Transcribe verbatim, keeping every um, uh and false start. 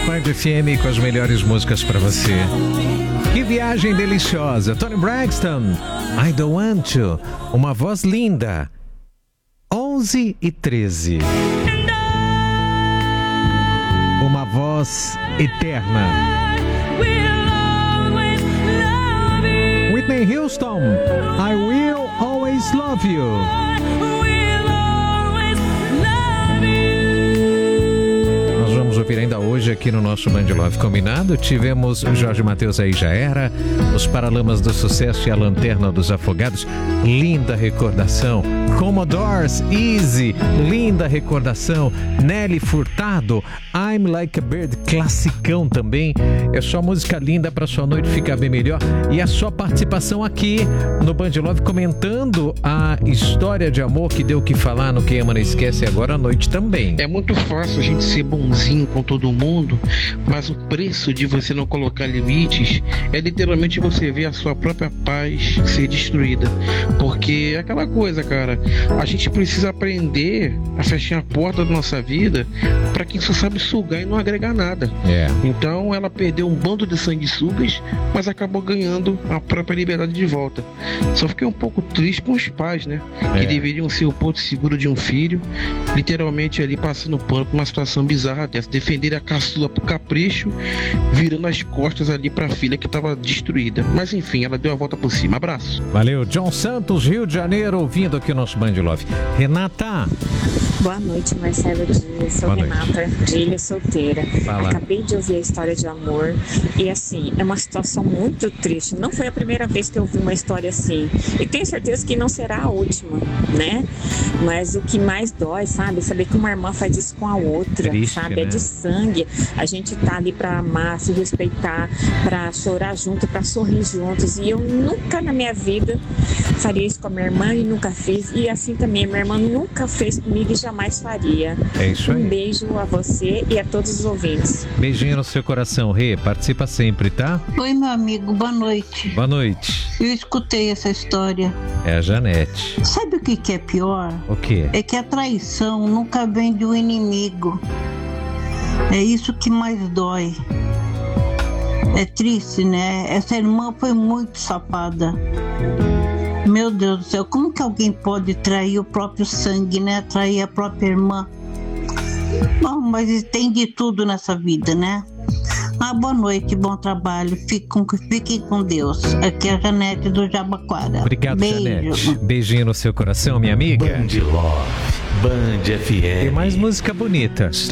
Band F M com as melhores músicas pra você. Que viagem deliciosa. Toni Braxton, I Don't Want To. Uma voz linda. onze e treze. Uma voz eterna. Whitney Houston, I Will Always Love You. Vamos ouvir ainda hoje aqui no nosso Band Love Combinado. Tivemos o Jorge Mateus, Aí Já Era, Os Paralamas do Sucesso e A Lanterna dos Afogados. Linda recordação. Commodores, Easy, linda recordação. Nelly Furtado, I'm Like a Bird, classicão também. É só música linda para sua noite ficar bem melhor. E a sua participação aqui no Band Love comentando a história de amor que deu o que falar no Quem Ama Não Esquece agora à noite também. É muito fácil a gente ser bonzinho com todo mundo, mas o preço de você não colocar limites é literalmente você ver a sua própria paz ser destruída. Porque é aquela coisa, cara, a gente precisa aprender a fechar a porta da nossa vida para quem só sabe sugar e não agregar nada. É. Então ela perdeu um bando de sanguessugas, mas acabou ganhando a própria liberdade de volta. Só fiquei um pouco triste com os pais, né? É. Que deveriam ser o porto seguro de um filho, literalmente ali passando pano por uma situação bizarra dessa, defender a caçula pro capricho, virando as costas ali pra filha que tava destruída. Mas enfim, ela deu a volta por cima. Abraço. Valeu, John Santos, Rio de Janeiro, ouvindo aqui o nosso Band Love. Renata. Boa noite, Marcelo Dias. Sou Boa Renata, de Ilha Solteira. Fala. Acabei de ouvir a história de amor e, assim, é uma situação muito triste. Não foi a primeira vez que eu ouvi uma história assim. E tenho certeza que não será a última, né? Mas o que mais dói, sabe? Saber que uma irmã faz isso com a outra, Triste, sabe? né? É de sangue. A gente tá ali pra amar, se respeitar, pra chorar junto, pra sorrir juntos. E eu nunca na minha vida faria isso com a minha irmã e nunca fiz. E assim também, minha irmã nunca fez comigo e jamais faria. É isso aí. Um beijo a você e a todos os ouvintes. Beijinho no seu coração, Rê. Participa sempre, tá? Oi, meu amigo, boa noite. Boa noite. Eu escutei essa história. É a Janete. Sabe o que, que é pior? O quê? É que a traição nunca vem de um inimigo. É isso que mais dói. É triste, né? Essa irmã foi muito safada. Meu Deus do céu, como que alguém pode trair o próprio sangue, né? Trair a própria irmã? Bom, mas tem de tudo nessa vida, né? Ah, boa noite, bom trabalho. Fiquem, fiquem com Deus. Aqui é a Janete do Jabaquara. Obrigado, Beijo. Janete. Beijinho no seu coração, minha amiga. Band Love, Band F M. Tem mais música bonita.